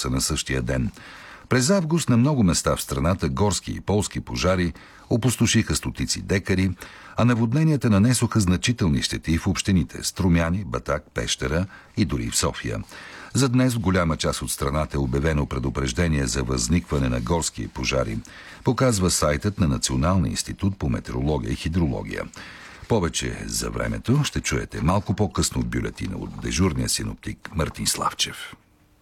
са на същия ден. През август на много места в страната горски и полски пожари опустошиха стотици декари, а наводненията нанесоха значителни щети в общините Струмяни, Батак, Пещера и дори в София. За днес в голяма част от страната е обявено предупреждение за възникване на горски пожари, показва сайтът на Националния институт по метеорология и хидрология. Повече за времето ще чуете малко по-късно в бюлетина от дежурния синоптик Мартин Славчев.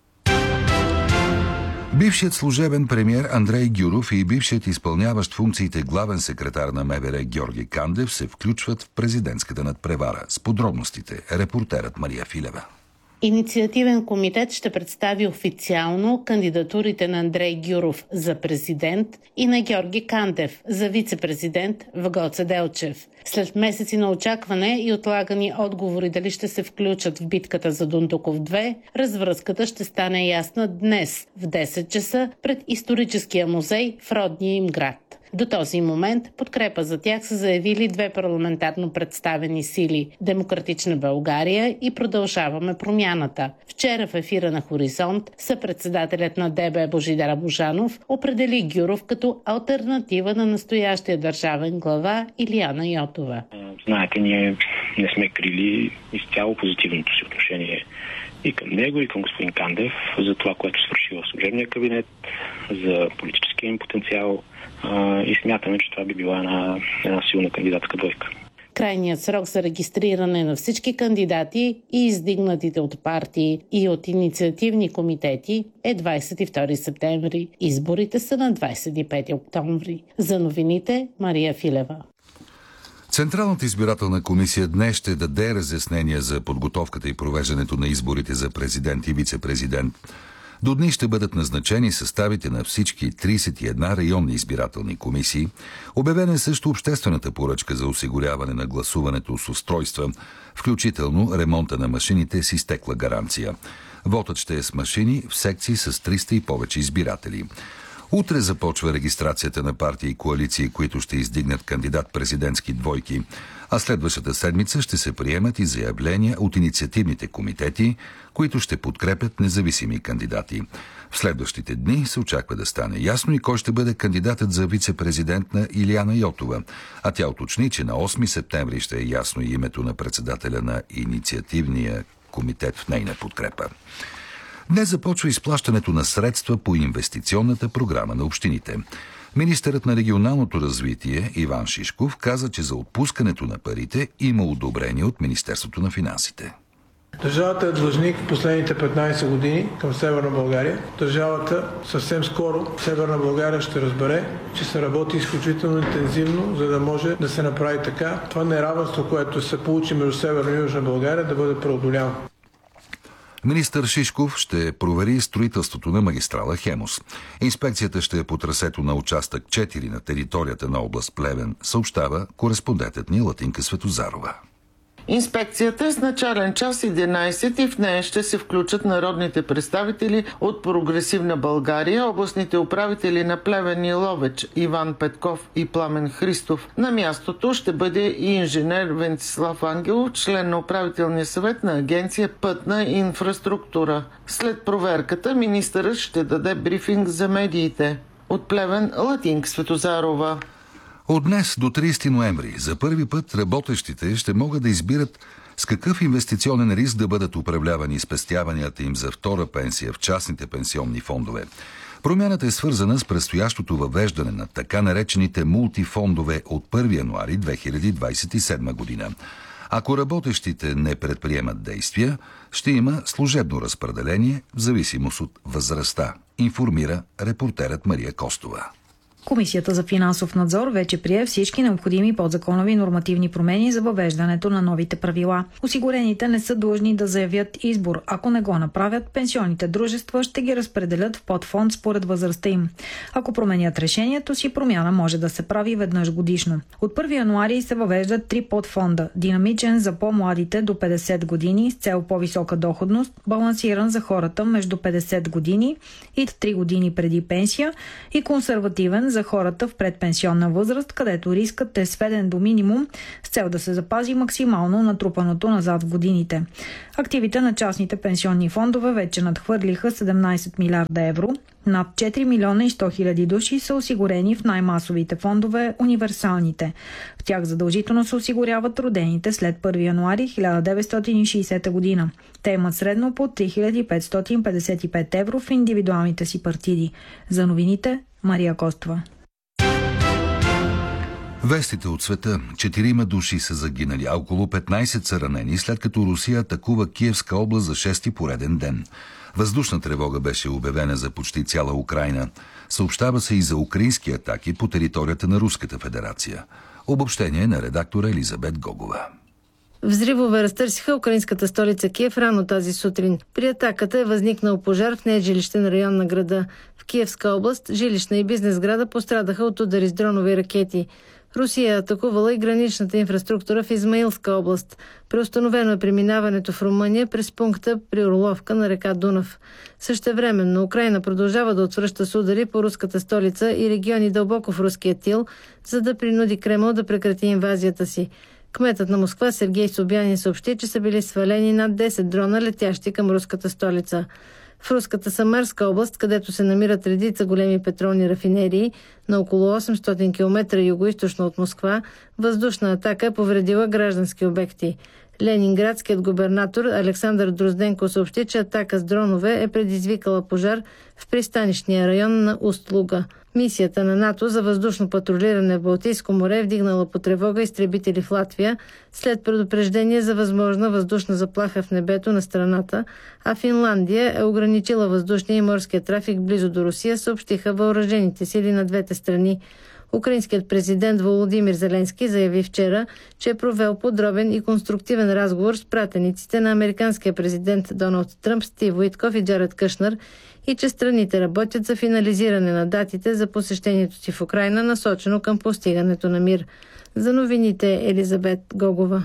Бившият служебен премиер Андрей Гюров и бившият изпълняващ функциите главен секретар на МВР Георги Кандев се включват в президентската надпревара. С подробностите репортерът Мария Филева. Инициативен комитет ще представи официално кандидатурите на Андрей Гюров за президент и на Георги Кандев за вице-президент в Гоце Делчев. След месеци на очакване и отлагани отговори дали ще се включат в битката за Дундуков 2, развръзката ще стане ясна днес в 10 часа пред историческия музей в родния им град. До този момент подкрепа за тях са заявили две парламентарно представени сили – Демократична България и Продължаваме промяната. Вчера в ефира на Хоризонт съпредседателят на ДБ Божидар Божанов определи Гюров като алтернатива на настоящия държавен глава Илияна Йотова. Знаете, ние не сме крили изцяло позитивното си отношение и към него, и към господин Кандев за това, което свърши в служебния кабинет, за политическия им потенциал. И смятаме, че това би била една силна кандидатска двойка. Крайният срок за регистриране на всички кандидати и издигнатите от партии и от инициативни комитети е 22 септември. Изборите са на 25 октомври. За новините Мария Филева. Централната избирателна комисия днес ще даде разяснения за подготовката и провеждането на изборите за президент и вице-президент. До дни ще бъдат назначени съставите на всички 31 районни избирателни комисии. Обявена е също обществената поръчка за осигуряване на гласуването с устройства, включително ремонта на машините с изтекла гаранция. Вотът ще е с машини в секции с 300 и повече избиратели. Утре започва регистрацията на партии и коалиции, които ще издигнат кандидат-президентски двойки, а следващата седмица ще се приемат и заявления от инициативните комитети, които ще подкрепят независими кандидати. В следващите дни се очаква да стане ясно и кой ще бъде кандидатът за вице-президент на Илияна Йотова, а тя уточни, че на 8 септември ще е ясно и името на председателя на инициативния комитет в нейна подкрепа. Днес започва изплащането на средства по инвестиционната програма на общините. Министърът на регионалното развитие Иван Шишков каза, че за отпускането на парите има одобрение от Министерството на финансите. Държавата е длъжник в последните 15 години към Северна България. Държавата съвсем скоро в Северна България ще разбере, че се работи изключително интензивно, за да може да се направи така това неравенство, което се получи между Северна и Южна България, да бъде преодоляно. Министър Шишков ще провери строителството на магистрала Хемус. Инспекцията ще е по трасето на участък 4 на територията на област Плевен, съобщава кореспондентът ни Латинка Светозарова. Инспекцията е с начален час 11 и в нея ще се включат народните представители от Прогресивна България, областните управители на Плевен и Ловеч Иван Петков и Пламен Христов. На мястото ще бъде и инженер Венцислав Ангелов, член на управителния съвет на Агенция Пътна инфраструктура. След проверката министърът ще даде брифинг за медиите. От Плевен Латинка Светозарова. От днес до 30 ноември за първи път работещите ще могат да избират с какъв инвестиционен риск да бъдат управлявани спестяванията им за втора пенсия в частните пенсионни фондове. Промяната е свързана с предстоящото въвеждане на така наречените мултифондове от 1 януари 2027 година. Ако работещите не предприемат действия, ще има служебно разпределение в зависимост от възрастта, информира репортерът Мария Костова. Комисията за финансов надзор вече прие всички необходими подзаконови нормативни промени за въвеждането на новите правила. Осигурените не са длъжни да заявят избор. Ако не го направят, пенсионните дружества ще ги разпределят в подфонд според възрастта им. Ако променят решението си, промяна може да се прави веднъж годишно. От 1 януари се въвеждат 3 подфонда. Динамичен за по-младите до 50 години с цел по-висока доходност, балансиран за хората между 50 години и 3 години преди пенсия и консервативен план за хората в предпенсионна възраст, където рискът е сведен до минимум с цел да се запази максимално натрупаното назад в годините. Активите на частните пенсионни фондове вече надхвърлиха 17 милиарда евро. Над 4 милиона и 100 хиляди души са осигурени в най-масовите фондове, универсалните. В тях задължително се осигуряват родените след 1 януари 1960 година. Те имат средно по 3555 евро в индивидуалните си партиди. За новините, Мария Костова. Вестите от света. 4 души са загинали, а около 15 са ранени, след като Русия атакува Киевска област за 6-ти пореден ден. Въздушна тревога беше обявена за почти цяла Украйна. Съобщава се и за украински атаки по територията на Руската федерация. Обобщение на редактора Елизабет Гогова. Взривове разтърсиха украинската столица Киев рано тази сутрин. При атаката е възникнал пожар в нежилищен район на града. В Киевска област жилищна и бизнес сграда пострадаха от удари с дронови ракети. Русия е атакувала и граничната инфраструктура в Измаилска област. Преустановено е преминаването в Румъния през пункта при Орловка на река Дунав. Същевременно Украйна продължава да отвръща с удари по руската столица и региони дълбоко в руския тил, за да принуди Кремъл да прекрати инвазията си. Кметът на Москва Сергей Собянин съобщи, че са били свалени над 10 дрона, летящи към руската столица. В руската Самарска област, където се намират редица големи петролни рафинерии, на около 800 км югоизточно от Москва, въздушна атака е повредила граждански обекти. Ленинградският губернатор Александър Дрозденко съобщи, че атака с дронове е предизвикала пожар в пристанищния район на Уст-Луга. Мисията на НАТО за въздушно патрулиране в Балтийско море е вдигнала по тревога изтребители в Латвия след предупреждение за възможна въздушна заплаха в небето на страната, а Финландия е ограничила въздушния и морския трафик близо до Русия, съобщиха въоръжените сили на двете страни. Украинският президент Володимир Зеленски заяви вчера, че е провел подробен и конструктивен разговор с пратениците на американския президент Доналд Тръмп, Стив Уитков и Джаред Кушнер и че страните работят за финализиране на датите за посещението си в Украйна, насочено към постигането на мир. За новините Елизабет Гогова.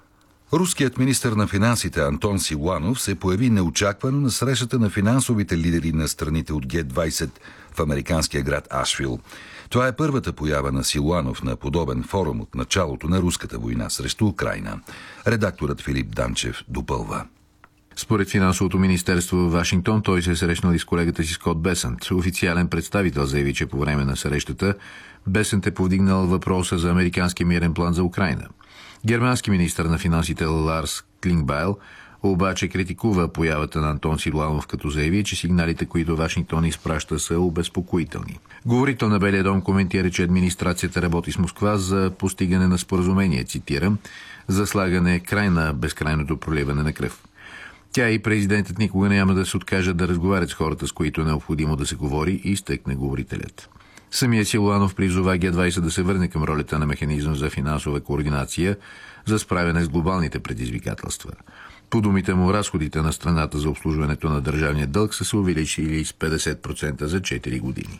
Руският министър на финансите Антон Силуанов се появи неочаквано на срещата на финансовите лидери на страните от Г-20 в американския град Ашвил. Това е първата поява на Силуанов на подобен форум от началото на руската война срещу Украйна. Редакторът Филип Данчев допълва. Според финансовото министерство в Вашингтон, той се е срещнал и с колегата си Скот Бесънт. Официален представител заяви, че по време на срещата Бесънт е повдигнал въпроса за американски мирен план за Украйна. Германски министър на финансите Ларс Клингбайл обаче критикува появата на Антон Силуанов, като заяви, че сигналите, които Вашингтон изпраща, са обезпокоителни. Говорител на Белия дом коментира, че администрацията работи с Москва за постигане на споразумение, цитирам, за слагане край на безкрайното проливане на кръв. Тя и президентът никога няма да се откажат да разговарят с хората, с които е необходимо да се говори, и изтъкне говорителят. Самия Силуанов призова Г-20 да се върне към ролята на механизъм за финансова координация за справяне с глобалните предизвикателства. По думите му, разходите на страната за обслужването на държавния дълг са се увеличили с 50% за 4 години.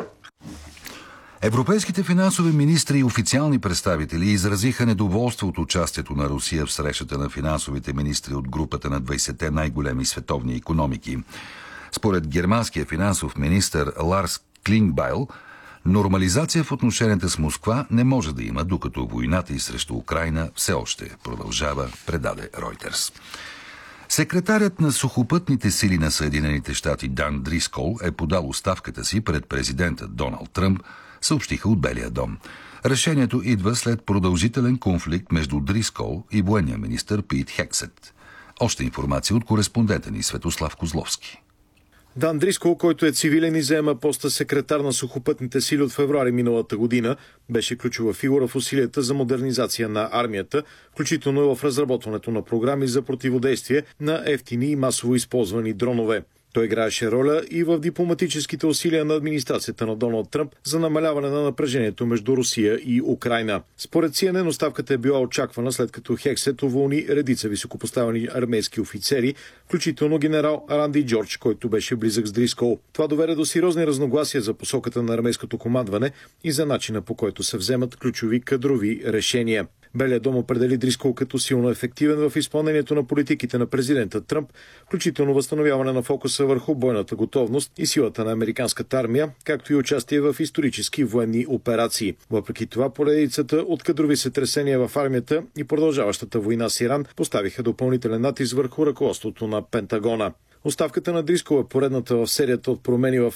Европейските финансови министри и официални представители изразиха недоволство от участието на Русия в срещата на финансовите министри от групата на 20-те най-големи световни икономики. Според германския финансов министър Ларс Клингбайл, нормализация в отношенията с Москва не може да има, докато войната и срещу Украйна все още продължава, предаде Ройтерс. Секретарят на сухопътните сили на Съединените щати Дан Дрискол е подал оставката си пред президента Доналд Тръмп, съобщиха от Белия дом. Решението идва след продължителен конфликт между Дрискол и военния министър Пит Хексет. Още информация от кореспондента ни Светослав Козловски. Дан Дрискол, който е цивилен и заема поста секретар на сухопътните сили от февруари миналата година, беше ключова фигура в усилията за модернизация на армията, включително и в разработването на програми за противодействие на евтини и масово използвани дронове. Той играеше роля и в дипломатическите усилия на администрацията на Доналд Тръмп за намаляване на напрежението между Русия и Украйна. Според CNN, оставката е била очаквана, след като Хексет уволни редица високопоставени армейски офицери, включително генерал Ранди Джордж, който беше близък с Дрискол. Това доведе до сериозни разногласия за посоката на армейското командване и за начина, по който се вземат ключови кадрови решения. Белия дом определи Дрискол като силно ефективен в изпълнението на политиките на президента Тръмп, включително възстановяване на фокуса са върху бойната готовност и силата на американската армия, както и участие в исторически военни операции. Въпреки това, поредицата от кадрови сътресения в армията и продължаващата война с Иран поставиха допълнителен натиск върху ръководството на Пентагона. Оставката на Дрискова е поредната в серията от промени в